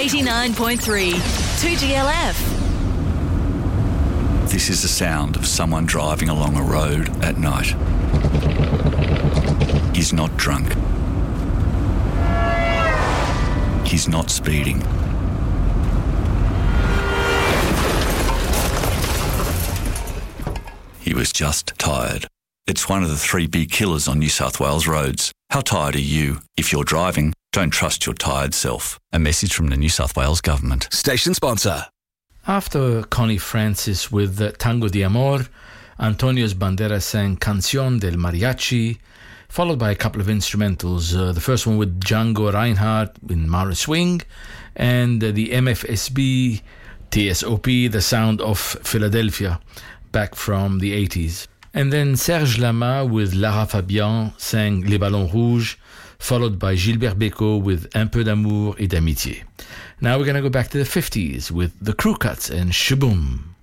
89.3 2GLF. This is the sound of someone driving along a road at night. He's not drunk. He's not speeding. He was just tired. It's one of the 3 big killers on New South Wales roads. How tired are you? If you're driving, don't trust your tired self. A message from the New South Wales Government. Station sponsor. After Connie Francis with Tango di Amor, Antonio Banderas sang Canción del Mariachi, followed by a couple of instrumentals. The first one with Django Reinhardt in Mara Swing, and the MFSB TSOP, The Sound of Philadelphia, back from the 80s. And then Serge Lama with Lara Fabian sang Les Ballons Rouges, followed by Gilbert Bécaud with Un peu d'amour et d'amitié. Now we're going to go back to the 50s with the Crew Cuts and Shaboom.